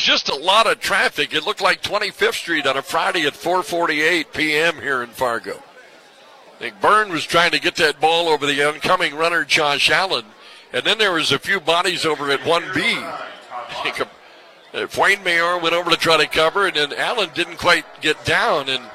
was just a lot of traffic. It looked like 25th Street on a Friday at 4:48 p.m. here in Fargo. I think Byrne was trying to get that ball over the oncoming runner, Josh Allen. And then there was a few bodies over at 1B. Wayne Mayor went over to try to cover, and then Allen didn't quite get down. And,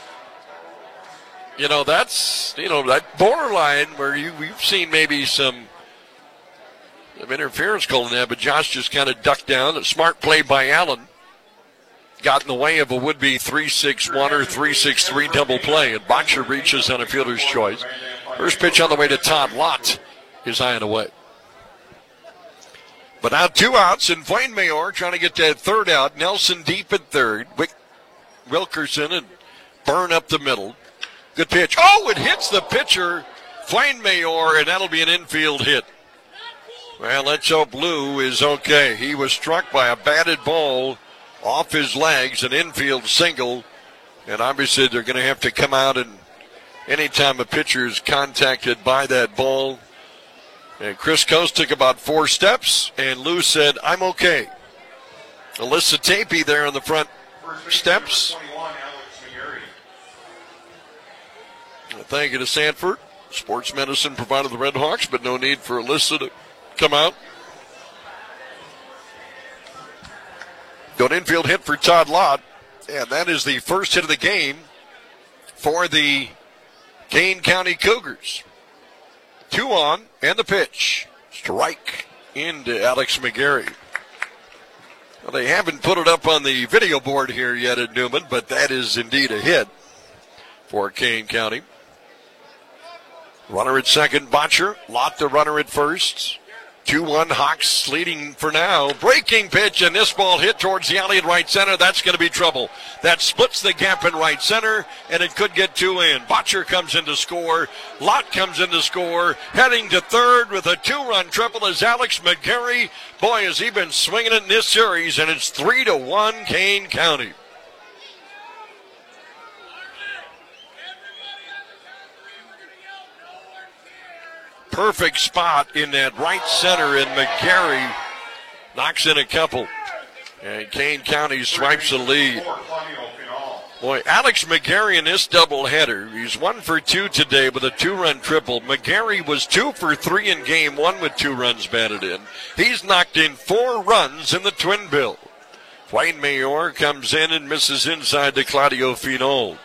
that's, that borderline where we've seen maybe some interference called in that, but Josh just kind of ducked down. A smart play by Allen got in the way of a would-be 3-6-1 or 3-6-3 double play, and Boxer reaches on a fielder's choice. First pitch on the way to Todd Lott is high and away. But now 2 outs, and Wayne Mayor trying to get that third out. Nelson deep at third. Wilkerson and Byrne up the middle. Good pitch. Oh, it hits the pitcher, Wayne Mayor, and that'll be an infield hit. Well, let's hope Lou is okay. He was struck by a batted ball off his legs, an infield single, and obviously they're going to have to come out, and anytime a pitcher is contacted by that ball. And Chris Coase took about 4 steps, and Lou said, I'm okay. Alyssa Tapey there on the front steps. Thank you to Sanford. Sports medicine provided the Red Hawks, but no need for Alyssa to come out. Got an infield hit for Todd Lott, and that is the first hit of the game for the Kane County Cougars. 2 on, and the pitch. Strike into Alex McGarry. Well, they haven't put it up on the video board here yet at Newman, but that is indeed a hit for Kane County. Runner at second, Botcher. Lott the runner at first. 2-1 Hawks leading for now. Breaking pitch, and this ball hit towards the alley in right center. That's going to be trouble. That splits the gap in right center, and it could get 2 in. Botcher comes in to score. Lott comes in to score. Heading to third with a 2-run triple is Alex McGarry. Boy, has he been swinging it in this series, and it's 3-1 Kane County. Perfect spot in that right center, and McGarry knocks in a couple. And Kane County swipes the lead. Boy, Alex McGarry in this doubleheader, he's 1 for 2 today with a 2-run triple. McGarry was 2 for 3 in game 1 with 2 runs batted in. He's knocked in 4 runs in the twin bill. Wayne Mayor comes in and misses inside to Claudio Finol.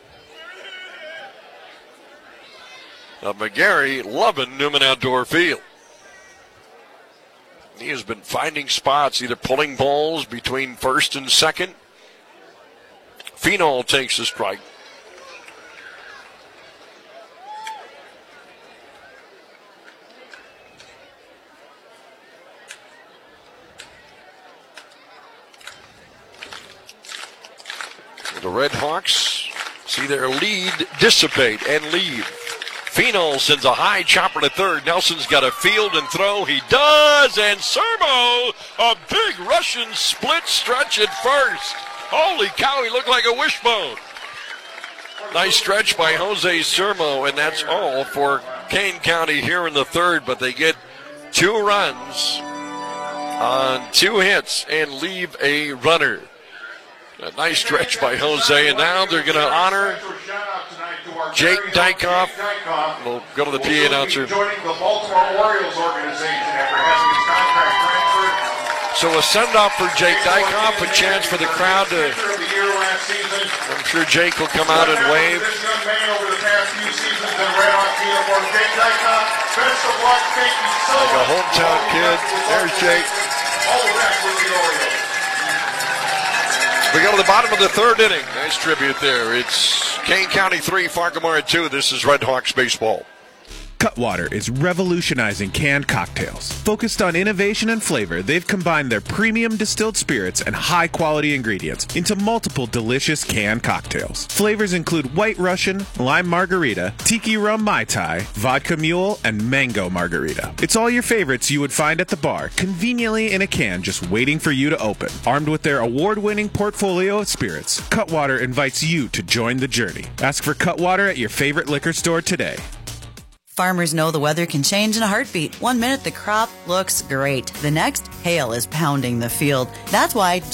McGarry loving Newman Outdoor Field. He has been finding spots, either pulling balls between first and second. Finol takes a strike. The Red Hawks see their lead dissipate and leave. Finol sends a high chopper to third. Nelson's got a field and throw. He does, and Sermo, a big Russian split stretch at first. Holy cow, he looked like a wishbone. Nice stretch by Jose Sermo, and that's all for Kane County here in the third, but they get 2 runs on 2 hits and leave a runner. A nice stretch by Jose, and now they're going to honor Jake Dykoff. We'll go to the PA announcer. Joining the Baltimore Orioles organization after having his contract transferred. So a send-off for Jake Dykoff, a chance for the crowd to. I'm sure Jake will come out and wave. This young man over the past few seasons in Red Hawk uniform. Jake Dykoff, best of luck. Thank you so much. Like a hometown kid. There's Jake. All the best with the Orioles. We go to the bottom of the third inning. Nice tribute there. It's Kane County 3, Fargo 2. This is Red Hawks baseball. Cutwater is revolutionizing canned cocktails. Focused on innovation and flavor, they've combined their premium distilled spirits and high-quality ingredients into multiple delicious canned cocktails. Flavors include White Russian, Lime Margarita, Tiki Rum Mai Tai, Vodka Mule, and Mango Margarita. It's all your favorites you would find at the bar, conveniently in a can just waiting for you to open. Armed with their award-winning portfolio of spirits, Cutwater invites you to join the journey. Ask for Cutwater at your favorite liquor store today. Farmers know the weather can change in a heartbeat. 1 minute the crop looks great. The next, hail is pounding the field. That's why